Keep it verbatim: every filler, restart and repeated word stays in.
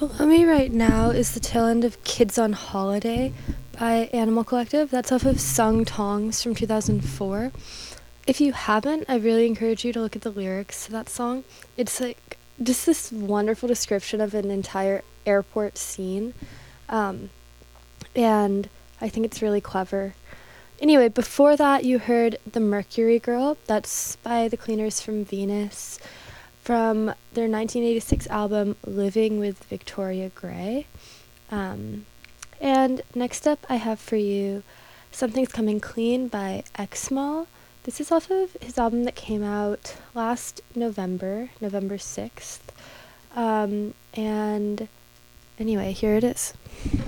Below me right now is the tail end of Kids on Holiday by Animal Collective. That's off of Sung Tongs from two thousand four. If you haven't, I really encourage you to look at the lyrics to that song. It's like just this wonderful description of an entire airport scene. Um, and I think it's really clever. Anyway, before that, you heard The Mercury Girl. That's by the Cleaners from Venus, from their nineteen eighty-six album Living with Victoria Gray. Um, and next up, I have for you Something's Coming Clean by Exmal. This is off of his album that came out last November, November sixth. Um, and anyway, here it is.